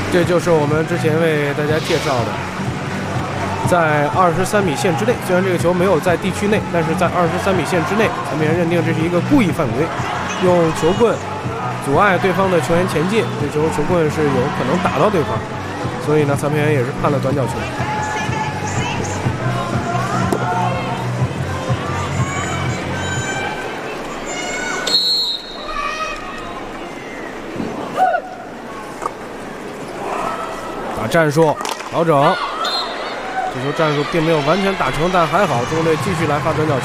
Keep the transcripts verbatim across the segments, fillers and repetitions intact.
这就是我们之前为大家介绍的，在二十三米线之内，虽然这个球没有在地区内，但是在二十三米线之内，裁判员认定这是一个故意犯规，用球棍阻碍对方的球员前进，这球球棍是有可能打到对方，所以呢，裁判员也是判了短角球。打战术调整，这球战术并没有完全打成，但还好，中国队继续来发短角球。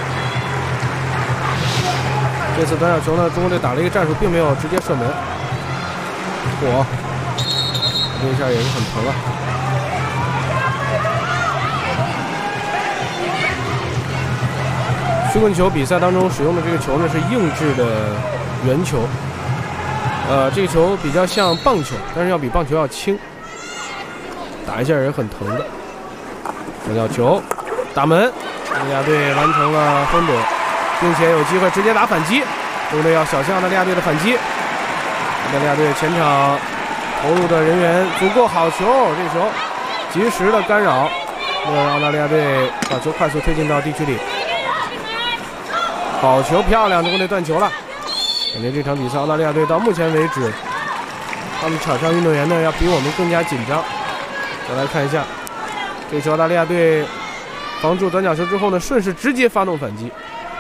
这次短角球呢，中国队打了一个战术，并没有直接射门。嚯，这一下也是很疼啊！曲棍球比赛当中使用的这个球呢是硬质的圆球，呃，这个球比较像棒球，但是要比棒球要轻，打一下也是很疼的。短角球打门，澳大利亚队完成了封堵，并且有机会直接打反击。中国队要小心澳大利亚队的反击。澳大利亚队前场投入的人员足够好，球这球及时的干扰，让澳大利亚队把球快速推进到地区里。好球，漂亮！中国队断球了。感觉这场比赛澳大利亚队到目前为止，他们场上运动员呢要比我们更加紧张。再来看一下，这球澳大利亚队防住短角球之后呢，顺势直接发动反击。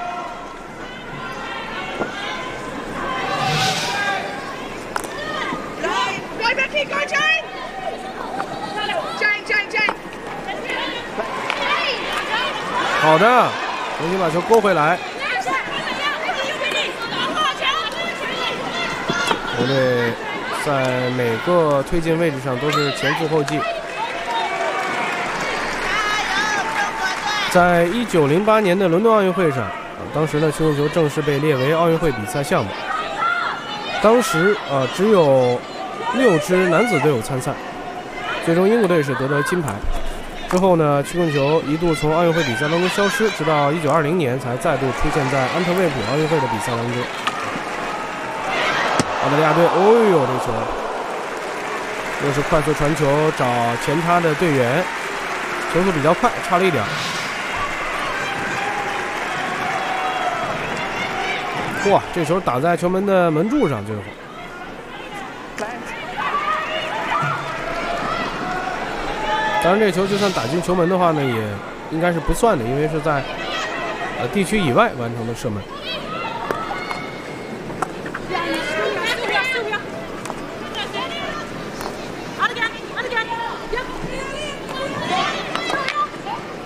好的，重新把球勾回来。球队在每个推进位置上都是前赴后继。在一九零八年的伦敦奥运会上，啊，当时呢曲棍球正式被列为奥运会比赛项目。当时啊只有六支男子队伍参赛，最终英国队是夺得金牌。之后呢，曲棍球一度从奥运会比赛当中消失，直到一九二零年才再度出现在安特卫普奥运会的比赛当中。澳大利亚队，哦呦，这球又是快速传球找前插的队员，球速比较快，差了一点。哇，这球打在球门的门柱上，最后。当然，这球就算打进球门的话呢，也应该是不算的，因为是在呃地区以外完成的射门。